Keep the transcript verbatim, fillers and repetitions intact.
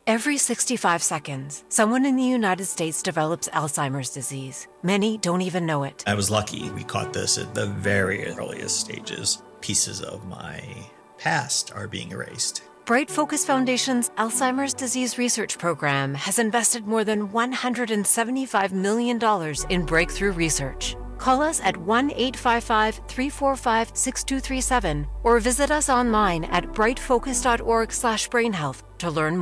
Every sixty-five seconds, someone in the United States develops Alzheimer's disease. Many don't even know it. I was lucky. We caught this at the very earliest stages. Pieces of my past are being erased. Bright Focus Foundation's Alzheimer's Disease Research Program has invested more than one hundred seventy-five million dollars in breakthrough research. Call us at one eight five five, three four five, six two three seven or visit us online at brightfocus dot org slash brain health to learn more.